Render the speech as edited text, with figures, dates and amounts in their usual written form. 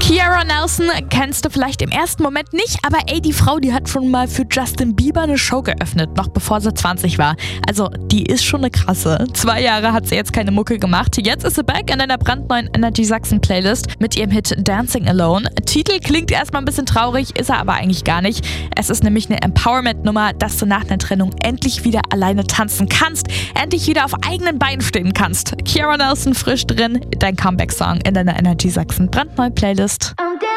Kiara Nelson kennst du vielleicht im ersten Moment nicht, aber die Frau, die hat schon mal für Justin Bieber eine Show geöffnet, noch bevor sie 20 war. Also, die ist schon eine krasse. 2 Jahre hat sie jetzt keine Mucke gemacht. Jetzt ist sie back in einer brandneuen Energy Sachsen Playlist mit ihrem Hit Dancing Alone. Titel klingt erstmal ein bisschen traurig, ist er aber eigentlich gar nicht. Es ist nämlich eine Empowerment-Nummer, dass du nach einer Trennung endlich wieder alleine tanzen kannst, endlich wieder auf eigenen Beinen stehen kannst. Kiara Nelson frisch drin, dein Comeback-Song in deiner Energy Sachsen brandneuen Playlist. I'm